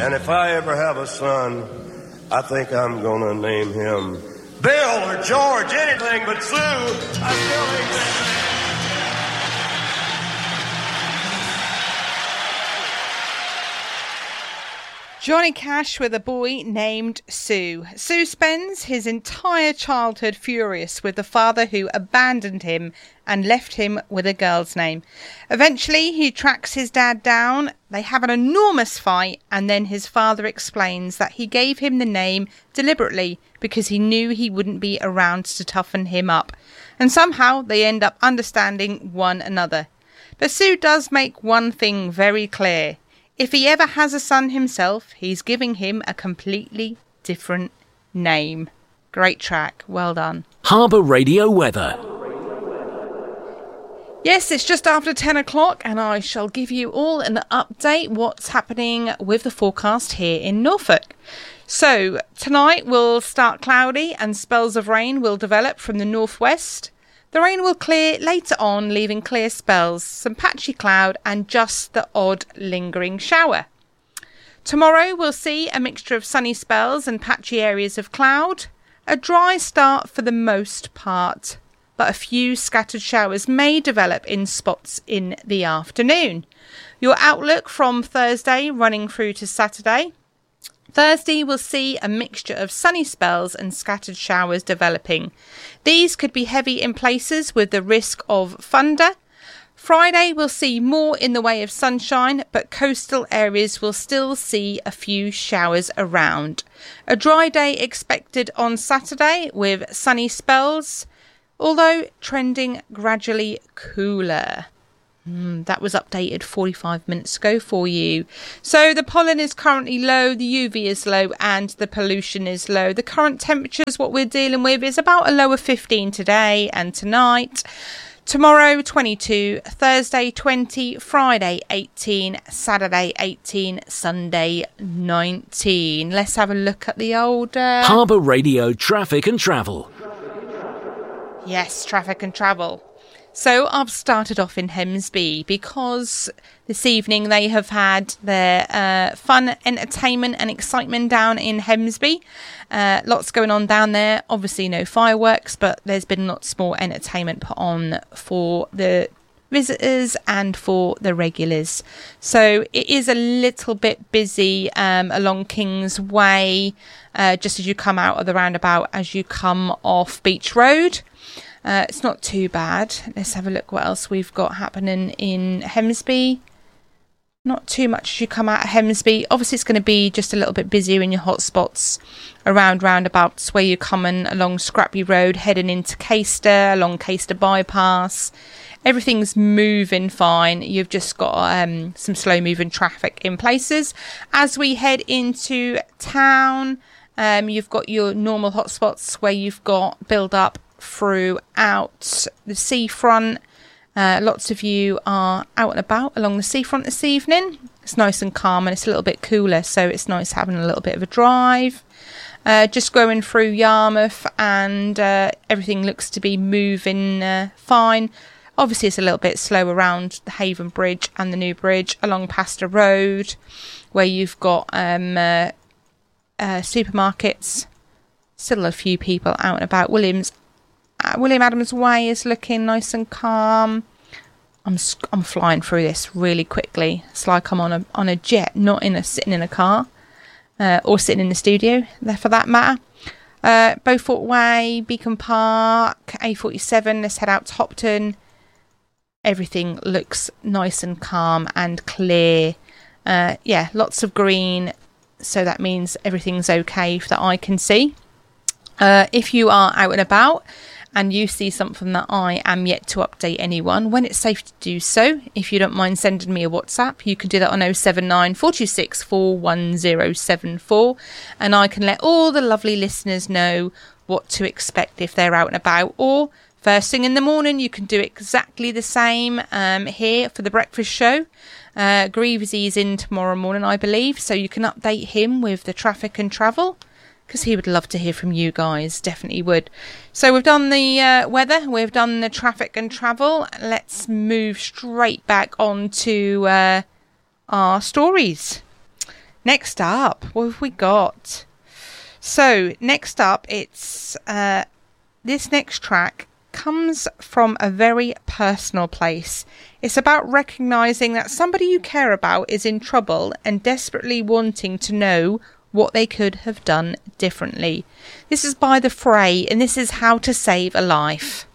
And if I ever have a son, I think I'm gonna name him Bill or George, anything but Sue. I still think that. Johnny Cash with a boy named Sue. Sue spends his entire childhood furious with the father who abandoned him and left him with a girl's name. Eventually, he tracks his dad down. They have an enormous fight, and then his father explains that he gave him the name deliberately because he knew he wouldn't be around to toughen him up. And somehow they end up understanding one another. But Sue does make one thing very clear. If he ever has a son himself, he's giving him a completely different name. Great track. Well done. Harbour Radio weather. Yes, it's just after 10 o'clock and I shall give you all an update what's happening with the forecast here in Norfolk. So, tonight will start cloudy and spells of rain will develop from the northwest. The rain will clear later on, leaving clear spells, some patchy cloud and just the odd lingering shower. Tomorrow we'll see a mixture of sunny spells and patchy areas of cloud. A dry start for the most part, but a few scattered showers may develop in spots in the afternoon. Your outlook from Thursday running through to Saturday. Thursday will see a mixture of sunny spells and scattered showers developing. These could be heavy in places with the risk of thunder. Friday will see more in the way of sunshine, but coastal areas will still see a few showers around. A dry day expected on Saturday with sunny spells, although trending gradually cooler. That was updated 45 minutes ago for you. So the pollen is currently low, the UV is low and the pollution is low. The current temperatures, what we're dealing with, is about a low of 15 today and tonight. Tomorrow 22, Thursday 20, Friday 18, Saturday 18, Sunday 19. Let's have a look at the old... Harbour Radio traffic and travel. Yes, traffic and travel. So I've started off in Hemsby because this evening they have had their fun, entertainment and excitement down in Hemsby. Lots going on down there. Obviously no fireworks, but there's been lots more entertainment put on for the visitors and for the regulars. So it is a little bit busy along King's Way, just as you come out of the roundabout as you come off Beach Road. It's not too bad. Let's have a look what else we've got happening in Hemsby. Not too much as you come out of Hemsby. Obviously, it's going to be just a little bit busier in your hot spots around roundabouts where you're coming along Scrappy Road, heading into Caister, along Caister Bypass. Everything's moving fine. You've just got some slow-moving traffic in places. As we head into town, you've got your normal hot spots where you've got build-up throughout the seafront. Lots of you are out and about along the seafront this evening. It's nice and calm and it's a little bit cooler, so it's nice having a little bit of a drive. Just going through Yarmouth and everything looks to be moving fine. Obviously it's a little bit slow around the Haven Bridge and the New Bridge along Pastor Road where you've got supermarkets. Still a few people out and about. William Adams Way is looking nice and calm. I'm flying through this really quickly. It's like I'm on a jet, not sitting in a car or sitting in the studio there for that matter. Beaufort Way, Beacon Park, A47. Let's head out to Hopton. Everything looks nice and calm and clear. Lots of green, so that means everything's okay that I can see. If you are out and about and you see something that I am yet to update anyone, when it's safe to do so, if you don't mind sending me a WhatsApp, you can do that on 079 426 41074 and I can let all the lovely listeners know what to expect if they're out and about. Or first thing in the morning, you can do exactly the same here for the breakfast show. Greavesy is in tomorrow morning, I believe, so you can update him with the traffic and travel, because he would love to hear from you guys, definitely would. So we've done the weather, we've done the traffic and travel. Let's move straight back on to our stories. Next up, what have we got? So, next up, it's this next track comes from a very personal place. It's about recognising that somebody you care about is in trouble and desperately wanting to know what they could have done differently. This is by The Fray, and this is How to Save a Life.